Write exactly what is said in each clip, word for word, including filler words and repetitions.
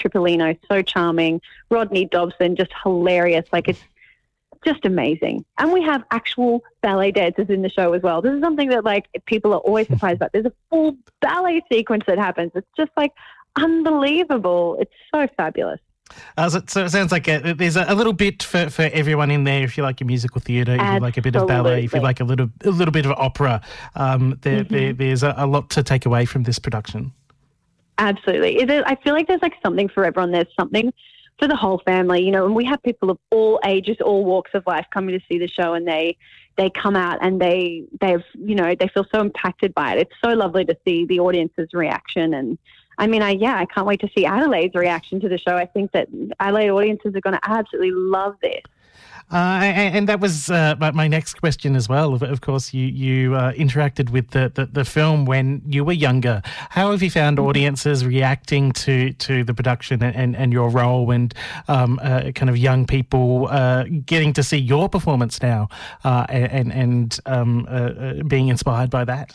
Tripolino, so charming. Rodney Dobson, just hilarious. Like, it's just amazing. And we have actual ballet dancers in the show as well. This is something that, like, people are always surprised about. There's a full ballet sequence that happens. It's just, like, unbelievable. It's so fabulous. Uh, so, so it sounds like a, there's a, a little bit for, for everyone in there. If you like your musical theatre, if you like a bit of ballet, if you like a little a little bit of opera, um, there, mm-hmm. there there's a, a lot to take away from this production. Absolutely. It is, I feel like there's like something for everyone. There's something for the whole family, you know, and we have people of all ages, all walks of life coming to see the show, and they they come out and they they've you know they feel so impacted by it. It's so lovely to see the audience's reaction. And I mean, I yeah, I can't wait to see Adelaide's reaction to the show. I think that Adelaide audiences are going to absolutely love this. Uh, and, and that was uh, my next question as well. Of, of course, you you uh, interacted with the, the, the film when you were younger. How have you found audiences reacting to, to the production and, and your role, and um, uh, kind of young people uh, getting to see your performance now uh, and, and um, uh, uh, being inspired by that?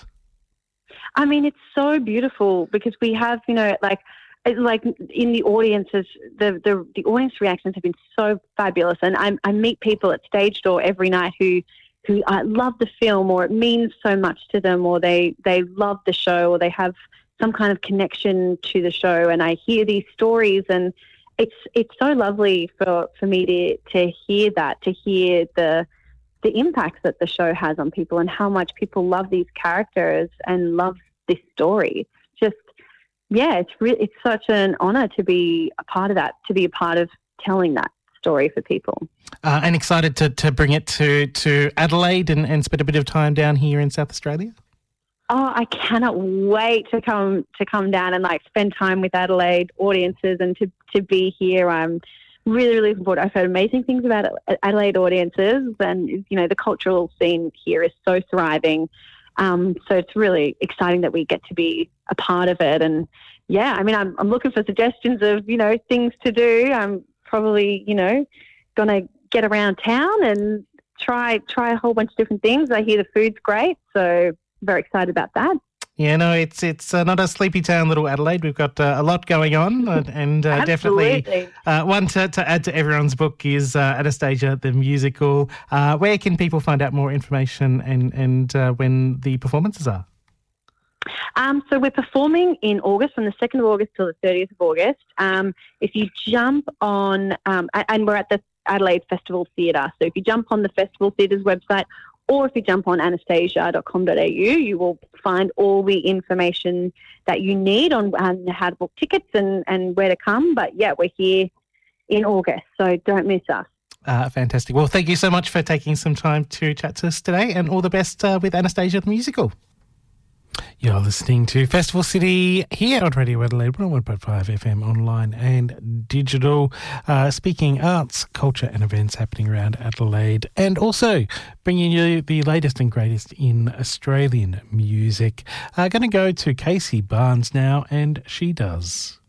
I mean, it's so beautiful because we have, you know, like, like in the audiences, the, the, the audience reactions have been so fabulous. And I, I meet people at Stage Door every night who, who uh, love the film, or it means so much to them, or they, they love the show, or they have some kind of connection to the show. And I hear these stories, and it's, it's so lovely for, for me to, to hear that, to hear the, the impacts that the show has on people and how much people love these characters and love this story. Just, yeah, it's really, it's such an honour to be a part of that, to be a part of telling that story for people. Uh, and excited to, to bring it to, to Adelaide and, and spend a bit of time down here in South Australia? Oh, I cannot wait to come to come down and like spend time with Adelaide audiences and to, to be here. I'm really, really looking forward. I've heard amazing things about Adelaide audiences, and, you know, the cultural scene here is so thriving. Um, so it's really exciting that we get to be a part of it. And yeah, I mean, I'm, I'm looking for suggestions of, you know, things to do. I'm probably, you know, going to get around town and try, try a whole bunch of different things. I hear the food's great, so very excited about that. Yeah, no, it's it's uh, not a sleepy town, little Adelaide. We've got uh, a lot going on, uh, and uh, definitely uh, one to, to add to everyone's book is uh, Anastasia, the musical. Uh, where can people find out more information and, and uh, when the performances are? Um, so we're performing in August, from the second of August till the thirtieth of August. Um, if you jump on, um, and we're at the Adelaide Festival Theatre, so if you jump on the Festival Theatre's website, or if you jump on anastasia dot com dot a u, you will find all the information that you need on um, how to book tickets and, and where to come. But, yeah, we're here in August, so don't miss us. Uh, fantastic. Well, thank you so much for taking some time to chat to us today, and all the best uh, with Anastasia the musical. You're listening to Festival City here on Radio Adelaide, one oh one point five F M, online and digital, uh, speaking arts, culture and events happening around Adelaide, and also bringing you the latest and greatest in Australian music. Uh, going to go to Casey Barnes now, and She Does.